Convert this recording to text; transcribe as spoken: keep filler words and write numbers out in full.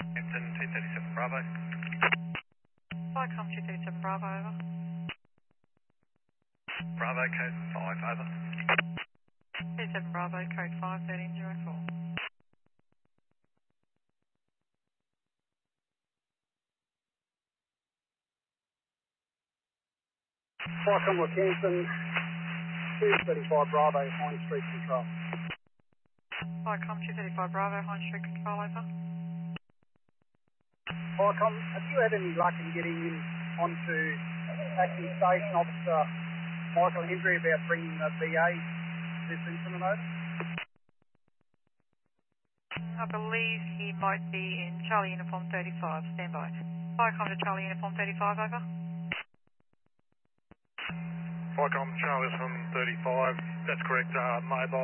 Hampton two thirty-seven Bravo. Vicom two thirty-seven Bravo, over. Bravo code five, over. thirty-seven Bravo, code five, thirteen zero four. Vicom Rockhampton two thirty-five Bravo, Hine Street Control. Vicom two thirty-five Bravo, Hine Street Control, over. Vicom, have you had any luck in getting in onto Acting Station Officer Michael Hendry about bringing the B A to this incident, over? I believe he might be in Charlie Uniform thirty-five, stand by. Vicom to Charlie Uniform thirty-five, over. Vicom Charlie from thirty-five, that's correct, uh, mobile.